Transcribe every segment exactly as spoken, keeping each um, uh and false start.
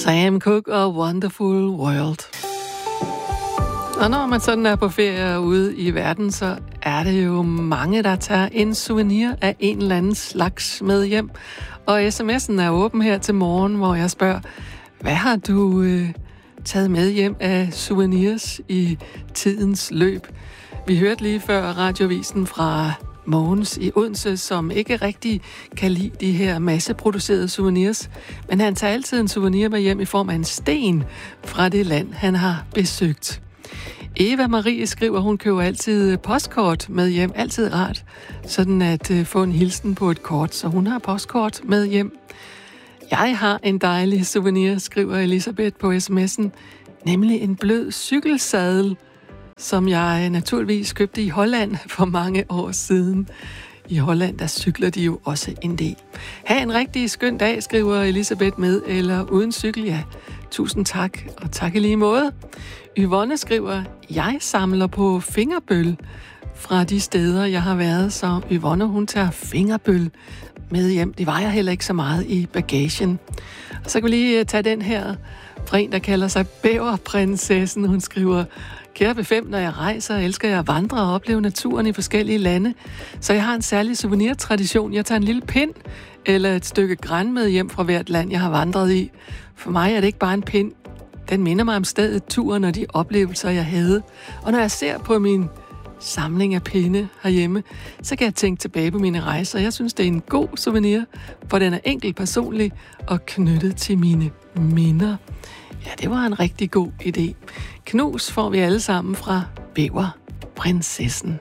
Sam Cooke og Wonderful World. Og når man sådan er på ferie ude i verden, så er det jo mange, der tager en souvenir af en eller anden slags med hjem. Og sms'en er åben her til morgen, hvor jeg spørger, hvad har du øh, taget med hjem af souvenirs i tidens løb? Vi hørte lige før radiovisen fra Mogens i Odense, som ikke rigtig kan lide de her masseproducerede souvenirs, men han tager altid en souvenir med hjem i form af en sten fra det land, han har besøgt. Eva Marie skriver, hun køber altid postkort med hjem, altid rart, sådan at uh, få en hilsen på et kort, så hun har postkort med hjem. Jeg har en dejlig souvenir, skriver Elisabeth på sms'en, nemlig en blød cykelsadel, som jeg naturligvis købte i Holland for mange år siden. I Holland, der cykler de jo også en del. Ha' en rigtig skøn dag, skriver Elisabeth, med eller uden cykel. Ja, tusind tak, og tak i lige måde. Yvonne skriver, jeg samler på fingerbøl fra de steder, jeg har været, så Yvonne, hun tager fingerbøl med hjem. Det vejer heller ikke så meget i bagagen. Og så kan vi lige tage den her fra en, der kalder sig Bæverprinsessen. Hun skriver, kære B fem, når jeg rejser, elsker jeg at vandre og opleve naturen i forskellige lande. Så jeg har en særlig souvenirtradition. Jeg tager en lille pind eller et stykke gran med hjem fra hvert land, jeg har vandret i. For mig er det ikke bare en pind. Den minder mig om stedet, turen og de oplevelser, jeg havde. Og når jeg ser på min samling af pinde herhjemme, så kan jeg tænke tilbage på mine rejser. Jeg synes, det er en god souvenir, for den er enkelt personlig og knyttet til mine minder. Ja, det var en rigtig god idé. Knus får vi alle sammen fra Bæverprinsessen.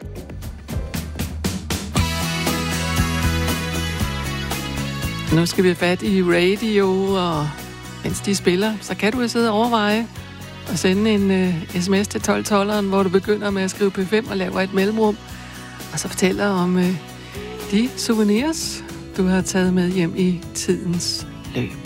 Nu skal vi have fat i radio, og mens de spiller, så kan du jo sidde og overveje og sende en uh, sms til tolv tolveren, hvor du begynder med at skrive P fem og laver et mellemrum, og så fortæller om uh, de souvenirs, du har taget med hjem i tidens løb.